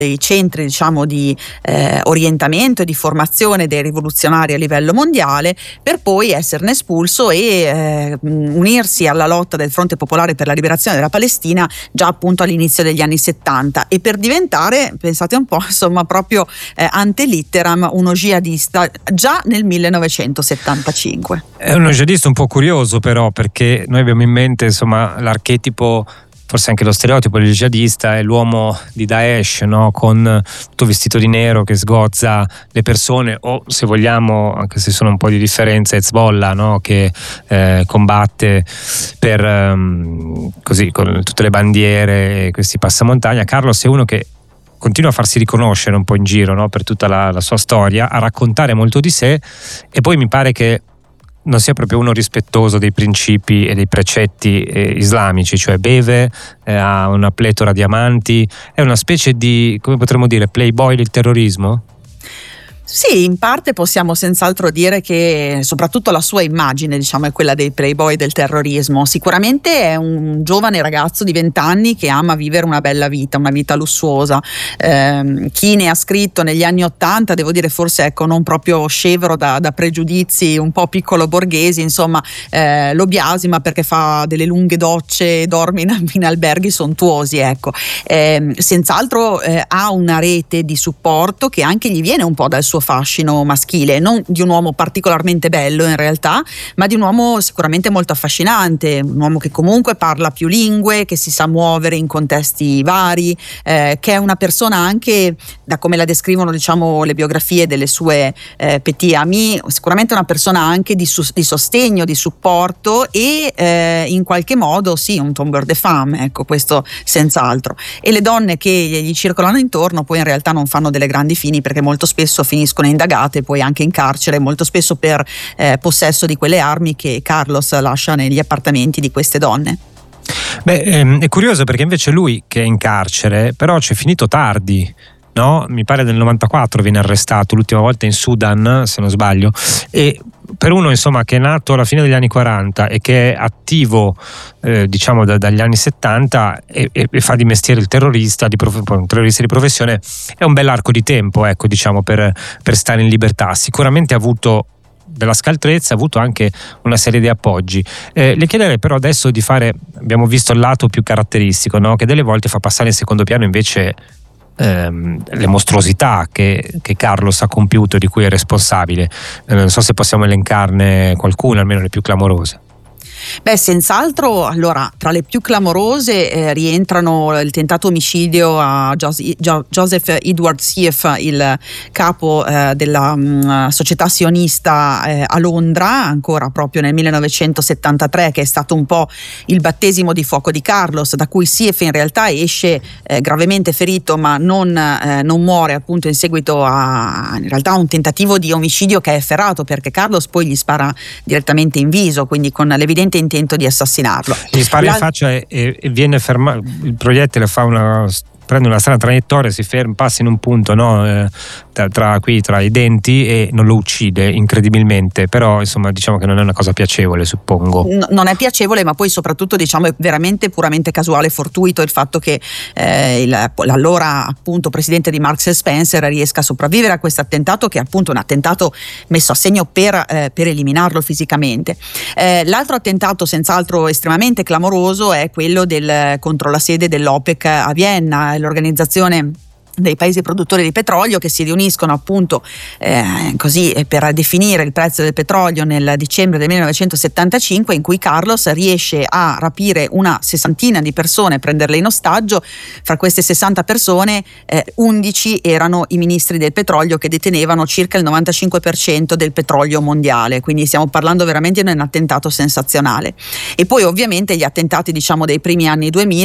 dei centri, diciamo, di orientamento e di formazione dei rivoluzionari a livello mondiale, per poi esserne espulso e unirsi alla lotta del Fronte Popolare per la Liberazione della Palestina già appunto all'inizio degli anni 70, e per diventare, pensate un po', insomma, proprio ante litteram uno jihadista già nel 1975. È uno jihadista un po' curioso, però, perché noi abbiamo in mente, insomma, l'archetipo, forse anche lo stereotipo del jihadista è l'uomo di Daesh, no? Con tutto vestito di nero che sgozza le persone, o se vogliamo, anche se sono un po' di differenza, Hezbollah, no? Che combatte per così con tutte le bandiere e questi passamontagna. Carlos è uno che continua a farsi riconoscere un po' in giro, no? Per tutta la sua storia, a raccontare molto di sé, e poi mi pare che non sia proprio uno rispettoso dei principi e dei precetti islamici, cioè beve, ha una pletora di amanti, è una specie di, come potremmo dire, playboy del terrorismo? Sì, in parte possiamo senz'altro dire che soprattutto la sua immagine, diciamo, è quella dei playboy del terrorismo. Sicuramente è un giovane ragazzo di 20 anni che ama vivere una bella vita, una vita lussuosa. Chi ne ha scritto negli anni 80, devo dire, forse, ecco, non proprio scevro da pregiudizi un po' piccolo borghesi, insomma, lo biasima perché fa delle lunghe docce e dorme in alberghi sontuosi, ecco. Senz'altro ha una rete di supporto che anche gli viene un po' dal suo fascino maschile, non di un uomo particolarmente bello in realtà, ma di un uomo sicuramente molto affascinante, un uomo che comunque parla più lingue, che si sa muovere in contesti vari, che è una persona anche, da come la descrivono, diciamo, le biografie delle sue petit amis, sicuramente una persona anche di sostegno, di supporto e in qualche modo sì, un tombeur de femme, ecco, questo senz'altro. E le donne che gli circolano intorno poi in realtà non fanno delle grandi fini, perché molto spesso finiscono indagate, poi anche in carcere, molto spesso per possesso di quelle armi che Carlos lascia negli appartamenti di queste donne. Beh, è curioso perché invece lui, che è in carcere, però c'è finito tardi, no? Mi pare del 94 viene arrestato, l'ultima volta in Sudan, se non sbaglio, e per uno, insomma, che è nato alla fine degli anni 40 e che è attivo diciamo dagli anni 70 e fa di mestiere il terrorista, un terrorista di professione, è un bell'arco di tempo, ecco, diciamo, per stare in libertà. Sicuramente ha avuto della scaltrezza, ha avuto anche una serie di appoggi. Le chiederei però adesso di fare, abbiamo visto il lato più caratteristico, no? Che delle volte fa passare in secondo piano invece le mostruosità che Carlos ha compiuto, di cui è responsabile. Non so se possiamo elencarne qualcuna, almeno le più clamorose. Beh, senz'altro, allora, tra le più clamorose rientrano il tentato omicidio a Joseph Edward Sieff, il capo della società sionista a Londra, ancora proprio nel 1973, che è stato un po' il battesimo di fuoco di Carlos, da cui Sieff in realtà esce gravemente ferito, ma non muore, appunto, in seguito a in realtà un tentativo di omicidio che è efferato, perché Carlos poi gli spara direttamente in viso, quindi con l'evidente intento di assassinarlo. Gli spara in faccia e viene fermato, il proiettile prende una strana traiettoria, si ferma, passa in un punto, no, tra i denti, e non lo uccide, incredibilmente. Però insomma, diciamo che non è una cosa piacevole, suppongo. Non è piacevole, ma poi soprattutto, diciamo, è veramente puramente casuale e fortuito il fatto che l'allora appunto presidente di Marks & Spencer riesca a sopravvivere a questo attentato, che è appunto un attentato messo a segno per eliminarlo fisicamente. L'altro attentato senz'altro estremamente clamoroso è quello contro la sede dell'OPEC a Vienna, l'organizzazione dei paesi produttori di petrolio, che si riuniscono appunto così per definire il prezzo del petrolio nel dicembre del 1975, in cui Carlos riesce a rapire una sessantina di persone, prenderle in ostaggio. Fra queste 60 persone 11 erano i ministri del petrolio, che detenevano circa il 95% del petrolio mondiale, quindi stiamo parlando veramente di un attentato sensazionale. E poi ovviamente gli attentati, diciamo, dei primi anni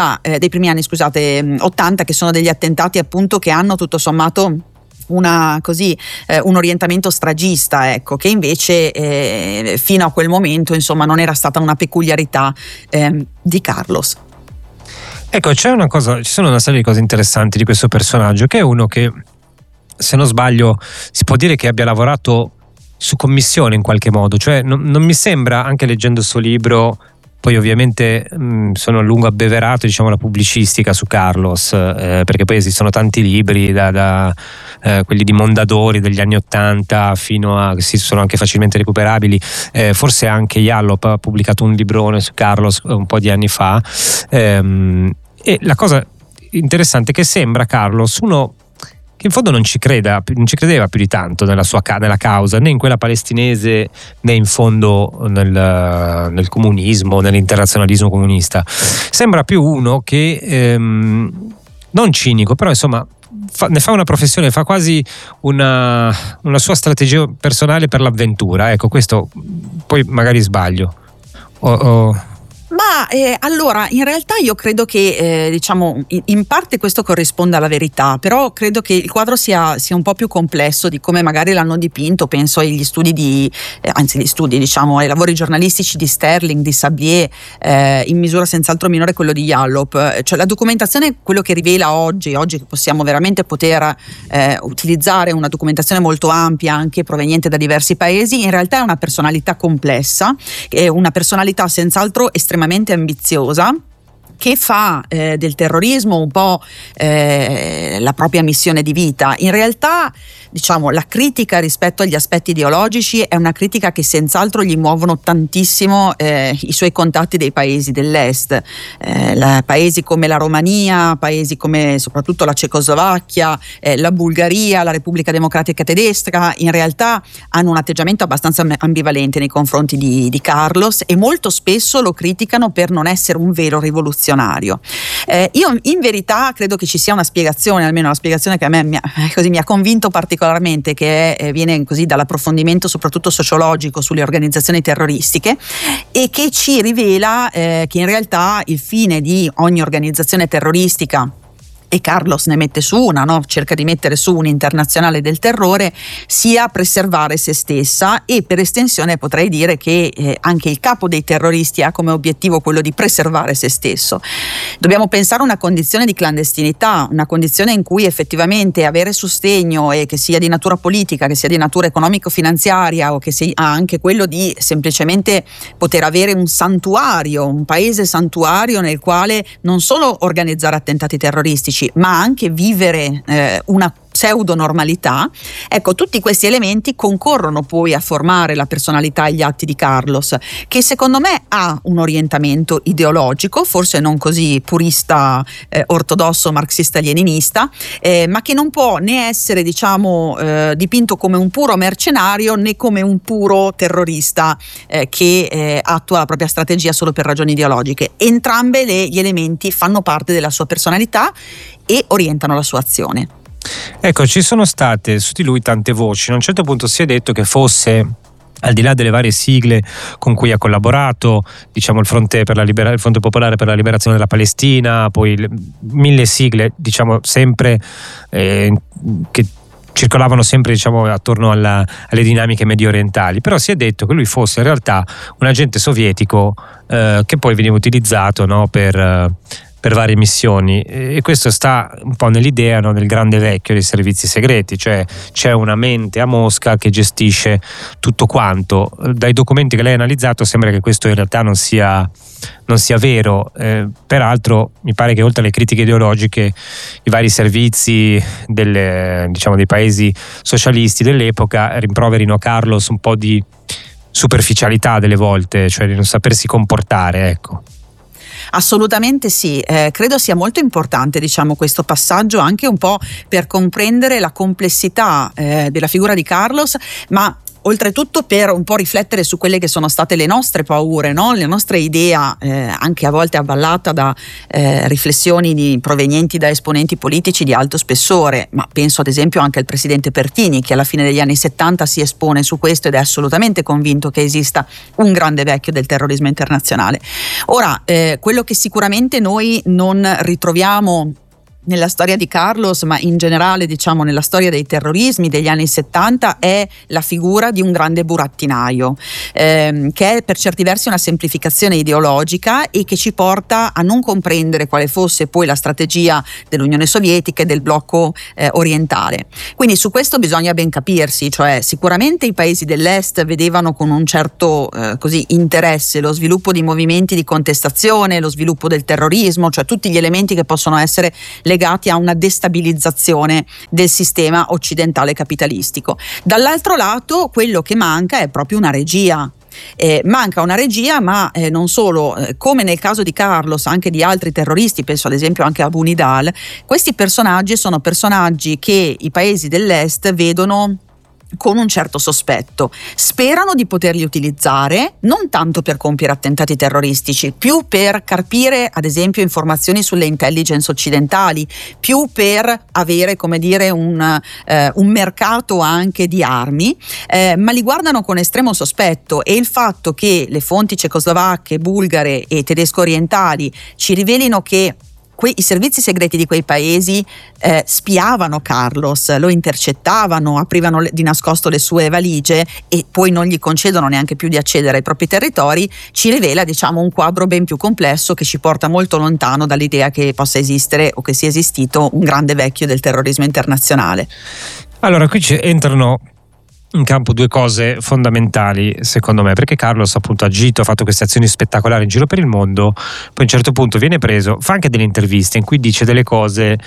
80, che sono degli attentati appunto che hanno tutto sommato un orientamento stragista, ecco, che invece fino a quel momento, insomma, non era stata una peculiarità di Carlos. Ecco, ci sono una serie di cose interessanti di questo personaggio, che è uno che, se non sbaglio, si può dire che abbia lavorato su commissione in qualche modo, cioè non mi sembra, anche leggendo il suo libro, poi ovviamente sono a lungo abbeverato, diciamo, la pubblicistica su Carlos, perché poi esistono tanti libri da quelli di Mondadori degli anni '80 fino a, che sono anche facilmente recuperabili, forse anche Yallop ha pubblicato un librone su Carlos un po' di anni fa, e la cosa interessante è che sembra Carlos uno che in fondo non ci credeva più di tanto nella causa, né in quella palestinese né in fondo nel comunismo, nell'internazionalismo comunista. Sembra più uno che non cinico, però insomma ne fa una professione, fa quasi una sua strategia personale per l'avventura. Ecco, questo poi magari sbaglio. Ma allora, in realtà io credo che diciamo in parte questo corrisponda alla verità, però credo che il quadro sia un po' più complesso di come magari l'hanno dipinto. Penso agli studi diciamo ai lavori giornalistici di Sterling, di Sablier, in misura senz'altro minore quello di Yallop. Cioè la documentazione, quello che rivela oggi che possiamo veramente poter utilizzare una documentazione molto ampia, anche proveniente da diversi paesi, in realtà è una personalità complessa, è una personalità senz'altro estremamente ambiziosa, che fa del terrorismo un po' la propria missione di vita. In realtà, diciamo, la critica rispetto agli aspetti ideologici è una critica che senz'altro gli muovono tantissimo i suoi contatti dei paesi dell'est, paesi come la Romania, paesi come soprattutto la Cecoslovacchia, la Bulgaria, la Repubblica Democratica Tedesca. In realtà hanno un atteggiamento abbastanza ambivalente nei confronti di Carlos, e molto spesso lo criticano per non essere un vero rivoluzionario. Io in verità credo che ci sia una spiegazione, almeno una spiegazione che a me mi ha convinto particolarmente, che viene così dall'approfondimento soprattutto sociologico sulle organizzazioni terroristiche, e che ci rivela che in realtà il fine di ogni organizzazione terroristica, e Carlos ne mette su una, no? Cerca di mettere su un'internazionale del terrore, sia preservare se stessa, e per estensione potrei dire che anche il capo dei terroristi ha come obiettivo quello di preservare se stesso. Dobbiamo pensare a una condizione di clandestinità, una condizione in cui effettivamente avere sostegno, e che sia di natura politica, che sia di natura economico-finanziaria, o che sia anche quello di semplicemente poter avere un santuario, un paese santuario nel quale non solo organizzare attentati terroristici, ma anche vivere una pseudo normalità. Ecco, tutti questi elementi concorrono poi a formare la personalità e gli atti di Carlos, che secondo me ha un orientamento ideologico, forse non così purista, ortodosso, marxista-leninista, ma che non può né essere, diciamo, dipinto come un puro mercenario, né come un puro terrorista che attua la propria strategia solo per ragioni ideologiche. Entrambe gli elementi fanno parte della sua personalità e orientano la sua azione. Ecco, ci sono state su di lui tante voci. A un certo punto si è detto che fosse, al di là delle varie sigle con cui ha collaborato, diciamo il Fronte Popolare per la Liberazione della Palestina, poi 1000 sigle, diciamo sempre che circolavano sempre, diciamo, attorno alle dinamiche medio orientali, però si è detto che lui fosse in realtà un agente sovietico che poi veniva utilizzato, no, per varie missioni, e questo sta un po' nell'idea, no, del grande vecchio dei servizi segreti, cioè c'è una mente a Mosca che gestisce tutto quanto. Dai documenti che lei ha analizzato sembra che questo in realtà non sia vero, peraltro mi pare che oltre alle critiche ideologiche i vari servizi dei paesi socialisti dell'epoca rimproverino a Carlos un po' di superficialità delle volte, cioè di non sapersi comportare, ecco. Assolutamente sì, credo sia molto importante, diciamo, questo passaggio, anche un po' per comprendere la complessità della figura di Carlos, ma oltretutto per un po' riflettere su quelle che sono state le nostre paure, no? Le nostre idee, anche a volte avvallata da riflessioni provenienti da esponenti politici di alto spessore, ma penso ad esempio anche al presidente Pertini, che alla fine degli anni 70 si espone su questo ed è assolutamente convinto che esista un grande vecchio del terrorismo internazionale. Ora, quello che sicuramente noi non ritroviamo nella storia di Carlos, ma in generale diciamo nella storia dei terrorismi degli anni 70, è la figura di un grande burattinaio, che è per certi versi una semplificazione ideologica e che ci porta a non comprendere quale fosse poi la strategia dell'Unione Sovietica e del blocco orientale. Quindi su questo bisogna ben capirsi, cioè sicuramente i paesi dell'est vedevano con un certo così interesse lo sviluppo di movimenti di contestazione, lo sviluppo del terrorismo, cioè tutti gli elementi che possono essere legati a una destabilizzazione del sistema occidentale capitalistico. Dall'altro lato quello che manca è proprio una regia. Manca una regia, ma non solo, come nel caso di Carlos, anche di altri terroristi, penso ad esempio anche a Abu Nidal. Questi personaggi sono personaggi che i paesi dell'est vedono con un certo sospetto, sperano di poterli utilizzare non tanto per compiere attentati terroristici, più per carpire ad esempio informazioni sulle intelligence occidentali, più per avere, come dire, un mercato anche di armi, ma li guardano con estremo sospetto, e il fatto che le fonti cecoslovacche, bulgare e tedesco orientali ci rivelino che i servizi segreti di quei paesi spiavano Carlos, lo intercettavano, aprivano di nascosto le sue valigie e poi non gli concedono neanche più di accedere ai propri territori, ci rivela diciamo un quadro ben più complesso che ci porta molto lontano dall'idea che possa esistere o che sia esistito un grande vecchio del terrorismo internazionale. Allora qui entrano in campo due cose fondamentali secondo me, perché Carlos appunto ha agito, ha fatto queste azioni spettacolari in giro per il mondo, poi a un certo punto viene preso, fa anche delle interviste in cui dice delle cose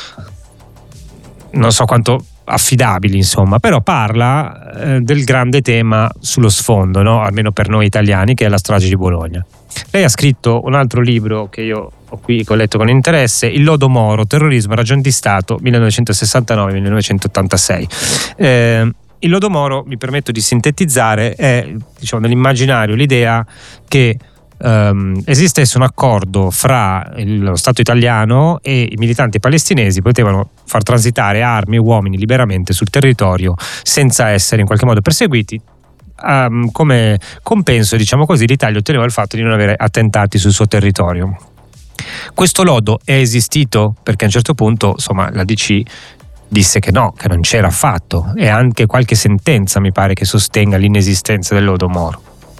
non so quanto affidabili, insomma, però parla del grande tema sullo sfondo, no? Almeno per noi italiani, che è la strage di Bologna. Lei ha scritto un altro libro che io ho qui, che ho letto con interesse, Il Lodo Moro, terrorismo e ragion di Stato 1969-1986. Il Lodo Moro, mi permetto di sintetizzare, è diciamo nell'immaginario l'idea che esistesse un accordo fra lo Stato italiano e i militanti palestinesi, potevano far transitare armi e uomini liberamente sul territorio senza essere in qualche modo perseguiti. Come compenso, diciamo così, l'Italia otteneva il fatto di non avere attentati sul suo territorio. Questo lodo è esistito perché a un certo punto, insomma, la DC disse che no, che non c'era affatto, e anche qualche sentenza mi pare che sostenga l'inesistenza del Lodo Moro.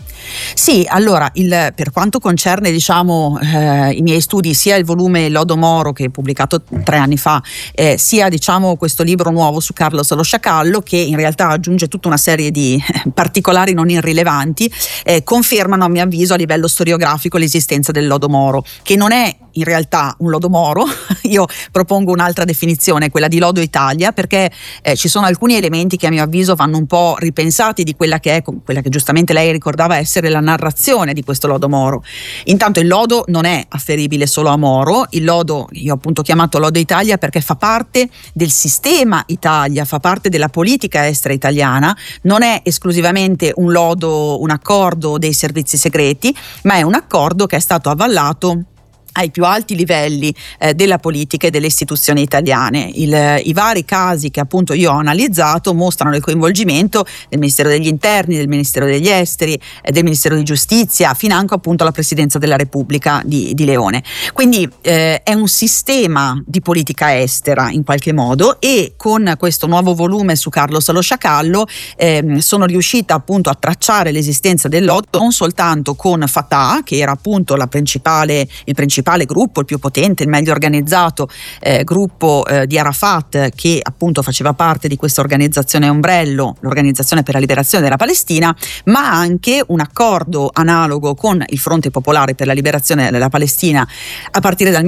Sì, allora per quanto concerne diciamo i miei studi, sia il volume Lodo Moro che è pubblicato 3 anni fa, sia diciamo questo libro nuovo su Carlos lo Sciacallo, che in realtà aggiunge tutta una serie di particolari non irrilevanti, confermano a mio avviso a livello storiografico l'esistenza del Lodo Moro, che non è in realtà un Lodo Moro. Io propongo un'altra definizione, quella di Lodo Italia, perché ci sono alcuni elementi che a mio avviso vanno un po' ripensati di quella che giustamente lei ricordava essere la narrazione di questo Lodo Moro. Intanto il lodo non è afferibile solo a Moro, il lodo io ho appunto chiamato Lodo Italia perché fa parte del sistema Italia, fa parte della politica estera italiana, non è esclusivamente un lodo, un accordo dei servizi segreti, ma è un accordo che è stato avallato ai più alti livelli della politica e delle istituzioni italiane. I vari casi che appunto io ho analizzato mostrano il coinvolgimento del Ministero degli Interni, del Ministero degli Esteri, del Ministero di Giustizia, financo appunto alla Presidenza della Repubblica di Leone. Quindi è un sistema di politica estera in qualche modo, e con questo nuovo volume su Carlos lo Sciacallo sono riuscita appunto a tracciare l'esistenza del lodo non soltanto con Fatah, che era appunto il principale gruppo, il più potente, il meglio organizzato gruppo di Arafat, che appunto faceva parte di questa organizzazione ombrello, l'Organizzazione per la Liberazione della Palestina, ma anche un accordo analogo con il Fronte Popolare per la Liberazione della Palestina a partire dal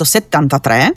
1973,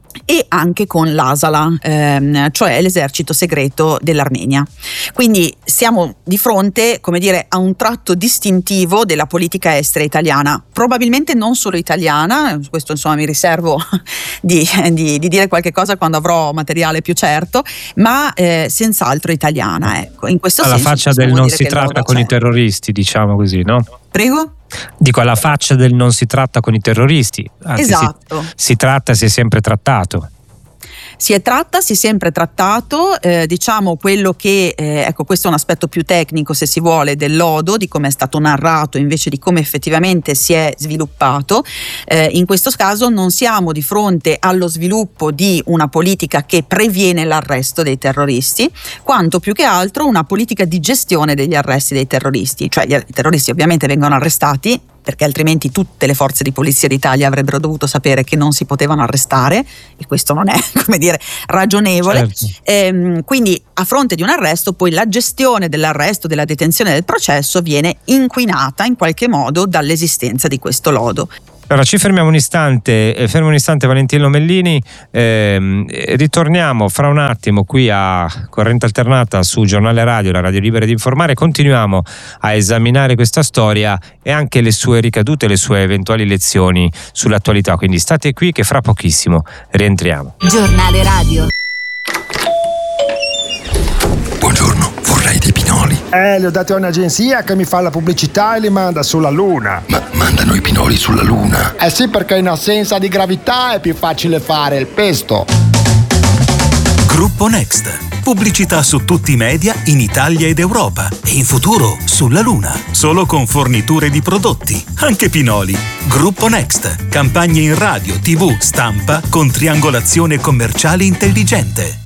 e anche con l'Asala, cioè l'esercito segreto dell'Armenia. Quindi siamo di fronte, come dire, a un tratto distintivo della politica estera italiana, probabilmente non solo italiana, questo insomma mi riservo di dire qualche cosa quando avrò materiale più certo, ma senz'altro italiana, ecco. In questo alla senso faccia del non si tratta con i terroristi, diciamo così, no? Prego? Dico, alla faccia del non si tratta con i terroristi, anzi esatto. si tratta, si è sempre trattato. Si è sempre trattato, diciamo quello che, ecco, questo è un aspetto più tecnico se si vuole del lodo, di come è stato narrato invece di come effettivamente si è sviluppato. In questo caso non siamo di fronte allo sviluppo di una politica che previene l'arresto dei terroristi, quanto più che altro una politica di gestione degli arresti dei terroristi, cioè i terroristi ovviamente vengono arrestati, perché altrimenti tutte le forze di polizia d'Italia avrebbero sapere che non si potevano arrestare, e questo non è, come dire, ragionevole. Certo. Quindi a fronte di un arresto poi la gestione dell'arresto, della detenzione del processo viene inquinata in qualche modo dall'esistenza di questo lodo. Allora ci fermiamo un istante, Valentino Mellini, ritorniamo fra un attimo qui a Corrente Alternata su Giornale Radio, la radio libera di informare, continuiamo a esaminare questa storia e anche le sue ricadute, le sue eventuali lezioni sull'attualità, quindi state qui che fra pochissimo rientriamo. Giornale Radio. Buongiorno, vorrei dei pinoli. Li ho dati a un'agenzia che mi fa la pubblicità e li manda sulla Luna. Ma mandano i pinoli sulla Luna? Eh sì, perché in assenza di gravità è più facile fare il pesto. Gruppo Next. Pubblicità su tutti i media in Italia ed Europa e in futuro sulla Luna. Solo con forniture di prodotti, anche pinoli. Gruppo Next. Campagne in radio, TV, stampa con triangolazione commerciale intelligente.